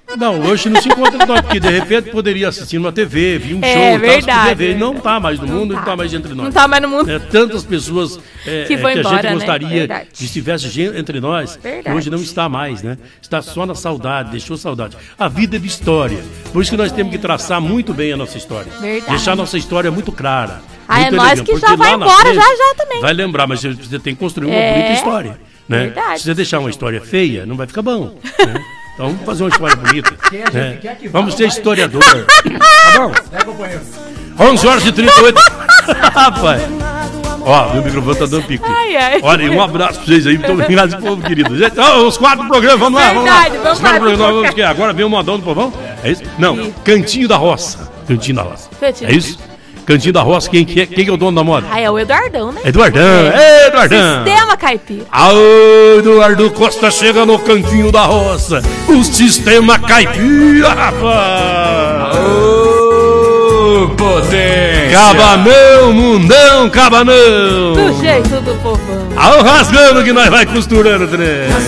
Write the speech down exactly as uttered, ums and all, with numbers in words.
Não, hoje não se encontra nós, porque de repente poderia assistir uma T V, vir um É, show, tal, verdade, T V, não verdade. tá mais no mundo, Não não tá. tá mais entre nós. Não tá mais no mundo. É, tantas pessoas é, Que é, foi que embora, a gente né? gostaria Verdade. que estivesse gente entre nós, que Verdade. hoje não está mais, né? Está só na saudade, deixou saudade. A vida é de história, por isso que nós temos que traçar muito bem a nossa história. Verdade. Deixar a nossa história muito clara. Ah, muito é nós elegante, que porque já vai lá na embora frente já, já também. Vai lembrar, mas você você tem que construir uma É, bonita história. Né? verdade. Se você deixar uma história feia, não vai ficar bom. Né? Então vamos fazer uma história bonita. Né? Vamos ser historiador. Tá bom? onze horas e trinta e oito. Rapaz. Ó, meu microfone tá dando pico. Ai, ai. Olha, e um abraço pra vocês aí. Muito obrigado, povo querido. Gente, ó, os quatro programas, vamos lá, vamos lá. Verdade, vamos Os quatro lá. programas, vamos que agora vem o modão do povão? É isso? Não, Cantinho da Roça. Cantinho da Roça. Cantinho. É isso? Cantinho da Roça, quem, que é, quem que é o dono da moda? Ah, é o Eduardão, né? Eduardão. É. Eduardão. Sistema Caipira. Alô, Eduardo Costa chega no Cantinho da Roça. O sistema caipira, rapaz. Ô, potência! Cabanão, mundão, cabanão. Do jeito do povão. Ao rasgando que nós vai costurando, trem.